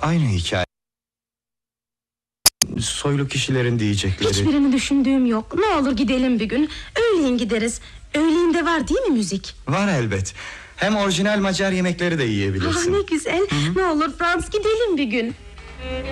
aynı hikaye. Soylu kişilerin diyecekleri. Hiçbirini düşündüğüm yok. Ne olur gidelim bir gün. Öğleyin gideriz. Öğleyin var değil mi müzik? Var elbet. Hem orijinal Macar yemekleri de yiyebilirsin. Ne güzel. Ne olur Frans, gidelim bir gün.